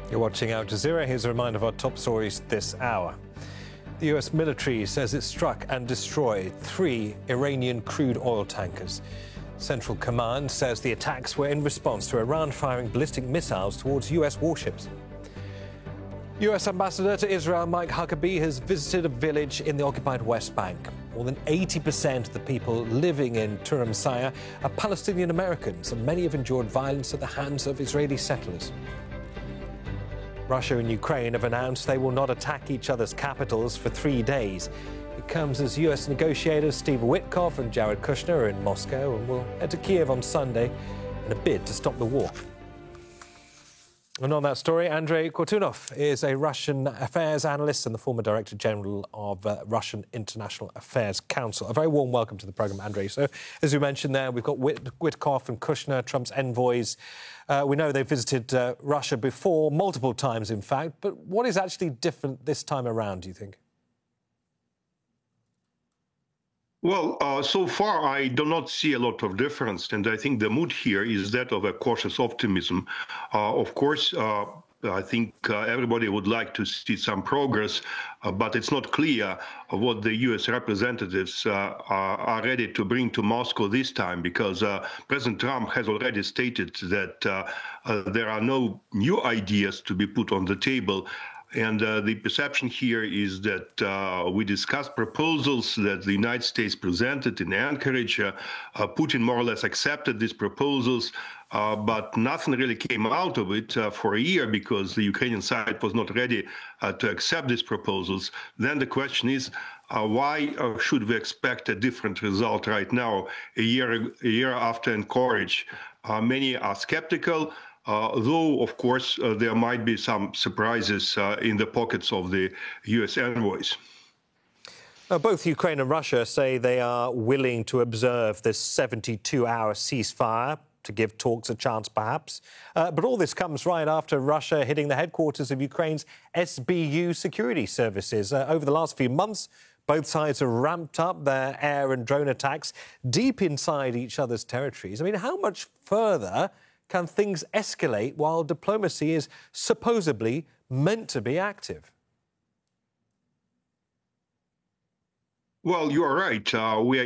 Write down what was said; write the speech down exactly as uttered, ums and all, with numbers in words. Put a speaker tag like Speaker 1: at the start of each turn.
Speaker 1: You're watching Al Jazeera. Here's a reminder of our top stories this hour. The U S military says it struck and destroyed three Iranian crude oil tankers. Central Command says the attacks were in response to Iran firing ballistic missiles towards U S warships. U S Ambassador to Israel Mike Huckabee has visited a village in the occupied West Bank. More than eighty percent of the people living in Turam Sayah are Palestinian Americans, and many have endured violence at the hands of Israeli settlers. Russia and Ukraine have announced they will not attack each other's capitals for three days. It comes as U S negotiators Steve Witkoff and Jared Kushner are in Moscow and will head to Kiev on Sunday in a bid to stop the war. And on that story, Andrei Kortunov is a Russian affairs analyst and the former Director General of uh, Russian International Affairs Council. A very warm welcome to the programme, Andrei. So, as we mentioned there, we've got Wit- Witkoff and Kushner, Trump's envoys. Uh, we know they've visited uh, Russia before, multiple times, in fact. But what is actually different this time around, do you think?
Speaker 2: Well, uh, so far, I do not see a lot of difference, and I think the mood here is that of a cautious optimism. Uh, of course, uh, I think uh, everybody would like to see some progress, uh, but it's not clear what the U S representatives uh, are, are ready to bring to Moscow this time, because uh, President Trump has already stated that uh, uh, there are no new ideas to be put on the table. And uh, the perception here is that uh, we discussed proposals that the United States presented in Anchorage. Uh, uh, Putin more or less accepted these proposals, uh, but nothing really came out of it uh, for a year because the Ukrainian side was not ready uh, to accept these proposals. Then the question is, uh, why uh, should we expect a different result right now, a year, a year after Anchorage? Uh, many are skeptical. Uh, though, of course, uh, there might be some surprises uh, in the pockets of the U S envoys.
Speaker 1: Now, both Ukraine and Russia say they are willing to observe this seventy-two hour ceasefire to give talks a chance, perhaps. Uh, but all this comes right after Russia hitting the headquarters of Ukraine's S B U security services. Uh, over the last few months, both sides have ramped up their air and drone attacks deep inside each other's territories. I mean, how much further can things escalate while diplomacy is supposedly meant to be active?
Speaker 2: Well, you are right. Uh, we are